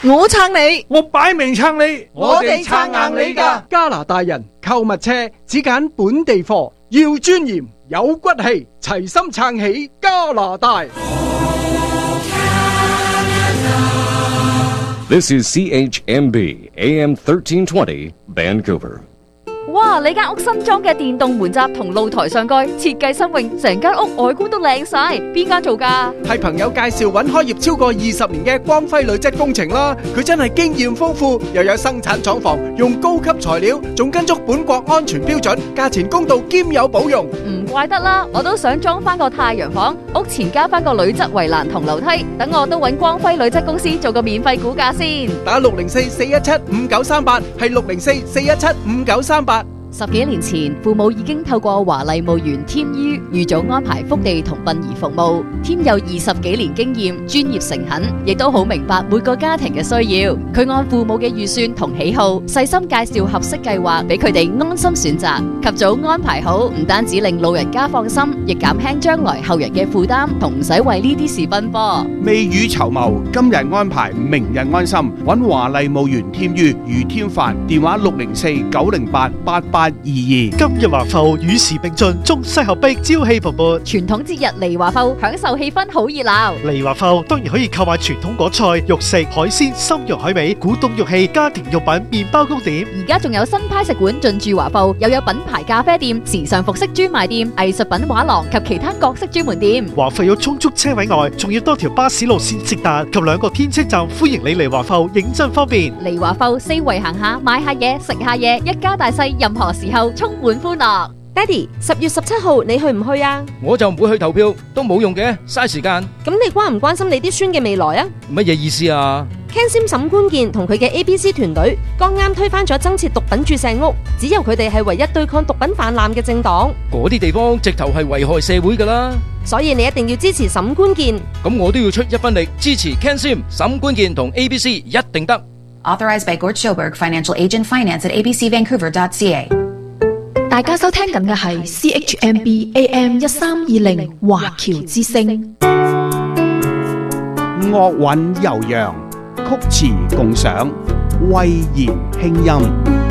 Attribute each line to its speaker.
Speaker 1: 我撐你，
Speaker 2: 我擺明撐你，
Speaker 1: 我哋撐硬你㗎。
Speaker 3: 加拿大人購物車只揀本地貨，要尊嚴有骨氣，齊心撐起加拿大。
Speaker 4: This is CHMB AM 1320 Vancouver。
Speaker 5: 哇！你間屋新裝嘅電動門閘同露台上蓋設計新穎，成間屋外觀都靚晒。邊間做㗎？
Speaker 3: 係朋友介紹揾開業超過20年嘅光輝鋁質工程啦。佢真係經驗豐富，又有生產廠房，用高級材料，仲跟足本國安全標準，價錢公道兼有保用。
Speaker 5: 唔怪得啦，我都想裝翻個太陽房，屋前加翻個鋁質圍欄同樓梯，等我都揾光輝鋁質公司做個免費估價先。
Speaker 3: 打604-417-5938，係604-417-5938。
Speaker 5: 10幾年前，父母已經透過華麗墓園添於預早安排福地同殯儀服務。添有20幾年經驗，專業誠懇，亦都好明白每個家庭嘅需要。佢按父母嘅預算同喜好，細心介紹合適計劃俾佢哋安心選擇。及早安排好，唔單止令老人家放心，亦減輕將來後人嘅負擔，同唔使為呢啲事奔波。
Speaker 2: 未雨綢繆，今日安排，明日安心。揾華麗墓園添於余添凡，電話604-908-8822。
Speaker 6: 今日華埠與時並進，中西合璧，朝氣蓬勃。
Speaker 5: 傳統節日嚟華埠，享受氣氛好熱鬧。
Speaker 6: 嚟華埠當然可以購買傳統果菜、肉食、海鮮、參洋海味、古董玉器、家庭用品、麵包糕點。
Speaker 5: 而家仲有新派食館進駐華埠，又有品牌咖啡店、時尚服飾專賣店、藝術品畫廊及其他各式專門店。
Speaker 6: 華埠有充足車位外，仲要多條巴士路線直達及2個天車站，歡迎你嚟華埠，認真方便。
Speaker 5: 嚟華埠四圍行下，買下嘢，食下嘢，一家大細任何時候充滿歡樂。
Speaker 7: 爹哋，10月17號你去唔去啊？
Speaker 8: 我就唔會去投票，都冇用嘅，嘥時間。
Speaker 7: 咁你關唔關心你啲孫嘅未來啊？
Speaker 8: 乜嘢意思啊
Speaker 7: ？Ken Sim 沈官健同佢嘅 ABC 團隊剛啱推翻咗增設毒品注射屋，只有佢哋係唯一對抗毒品泛濫嘅政黨。
Speaker 8: 嗰啲地方直頭係危害社會㗎啦。
Speaker 7: 所以你一定要支持沈官健。
Speaker 8: 咁我都要出一分力支持 Ken Sim 沈官健同 ABC 一定得。
Speaker 9: Authorized by Gord Schoberg, Financial Agent, Finance at abcvancouver.ca。
Speaker 1: 大家收聽緊嘅係 CHMB AM 1320華僑之聲。
Speaker 2: 樂韻悠揚，曲詞共賞，慧言輕音。